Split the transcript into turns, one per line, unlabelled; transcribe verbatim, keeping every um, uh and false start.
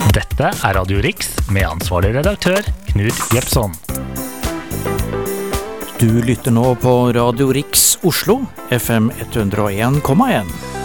Dette er Radio Riks med ansvarlig redaktør Knut Jepson.
Du lytter nå på Radio Riks Oslo, F M hundre og en komma en.